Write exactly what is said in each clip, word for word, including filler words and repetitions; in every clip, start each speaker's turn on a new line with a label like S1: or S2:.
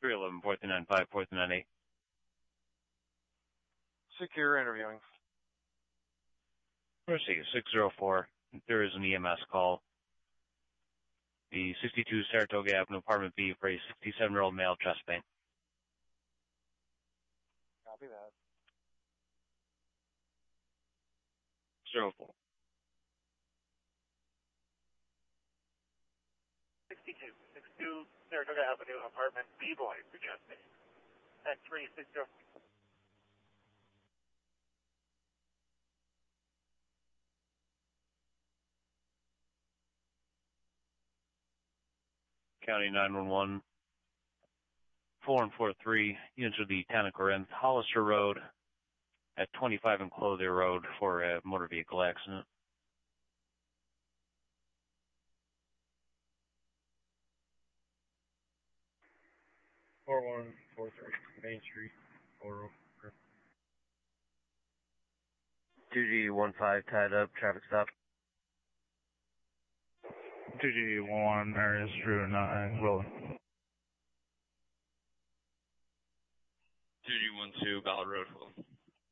S1: three eleven, four three nine five, four three nine eight.
S2: Secure interviewing.
S1: Mercy, six zero four. There is an E M S call. The sixty-two Saratoga Avenue, apartment B, for a sixty-seven-year-old male chest pain.
S2: Copy that.
S1: Zero four.
S3: sixty-two, sixty-two Saratoga Avenue, apartment B, boy, for chest pain. X-ray six zero.
S1: County nine one one, four and four three, units of the town of Corinth, Hollister Road, at twenty-five and Clothier Road for a motor vehicle accident.
S4: four one four three, Main Street, Oro.
S5: two G one five tied up, traffic stop.
S6: two G one, Ernest, Route nine, rolling.
S7: two G one two, Ballard Road, rolling.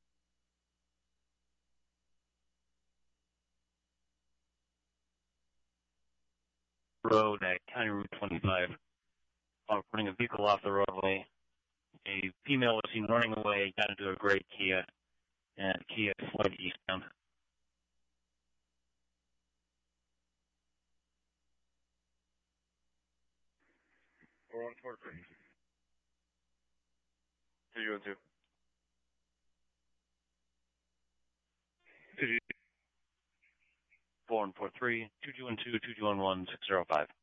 S1: Road at County Route twenty-five. While putting a vehicle off the roadway, a female was seen running away, got into a gray Kia, and Kia fled eastbound.
S4: four one four three.
S7: two G one two.
S1: four one four three, two G one two, two G one one, six zero five.